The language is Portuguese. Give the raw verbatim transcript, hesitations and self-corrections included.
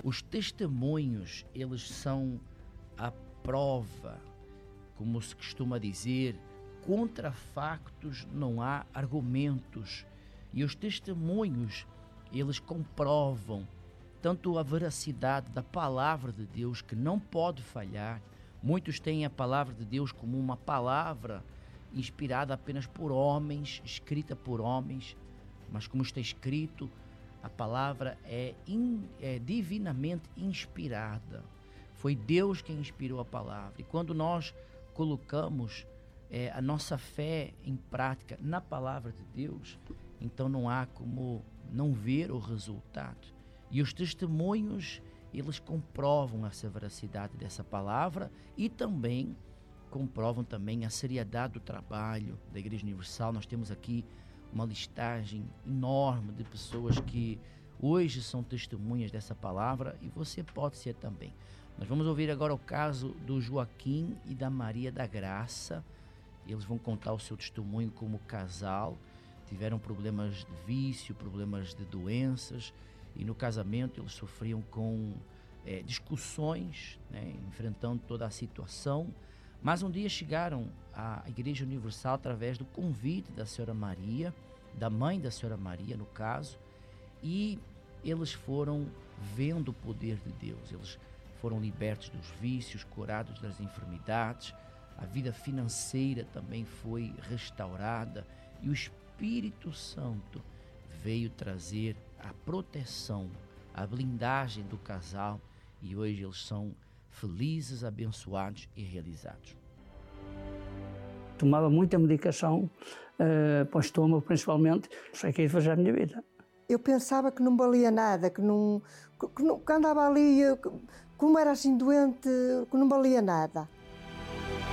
Os testemunhos, eles são a prova, como se costuma dizer, contra factos não há argumentos. E os testemunhos, eles comprovam tanto a veracidade da palavra de Deus, que não pode falhar. Muitos têm a palavra de Deus como uma palavra inspirada apenas por homens, escrita por homens, mas como está escrito, a palavra é, in, é divinamente inspirada. Foi Deus quem inspirou a palavra. E quando nós colocamos é, a nossa fé em prática na palavra de Deus, então não há como não ver o resultado. E os testemunhos, eles comprovam essa veracidade dessa palavra e também comprovam também a seriedade do trabalho da Igreja Universal. Nós temos aqui uma listagem enorme de pessoas que hoje são testemunhas dessa palavra e você pode ser também. Nós vamos ouvir agora o caso do Joaquim e da Maria da Graça. Eles vão contar o seu testemunho como casal. Tiveram problemas de vício, problemas de doenças, e no casamento eles sofriam com é, discussões, né, enfrentando toda a situação. Mas um dia chegaram à Igreja Universal através do convite da Senhora Maria, da mãe da Senhora Maria, no caso, e eles foram vendo o poder de Deus. Eles foram libertos dos vícios, curados das enfermidades, a vida financeira também foi restaurada e o Espírito Santo veio trazer a proteção, a blindagem do casal, e hoje eles são felizes, abençoados e realizados. Tomava muita medicação uh, para o estômago, principalmente. Isso é que ia fazer a minha vida. Eu pensava que não valia nada, que, não, que, não, que andava ali, como era assim doente, que não valia nada.